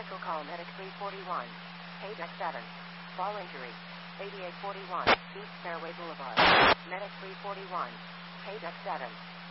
Echo call medic 341. Paydeck 7. Fall injury. 8841. East Fairway Boulevard. Medic 341. Paydeck 7.